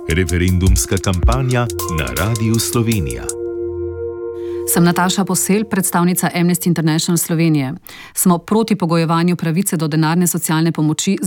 Referendumska kampanja na Radiu Slovenija. Sem Nataša Posel, predstavnica Amnesty International Slovenije. Smo proti pogojevanju pravice do denarne socialne pomoči